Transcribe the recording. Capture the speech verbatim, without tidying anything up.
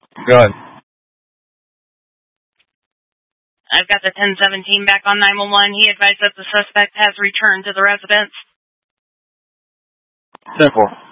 Go ahead. I've got the ten seventeen back on nine one one. He advised that the suspect has returned to the residence. ten four.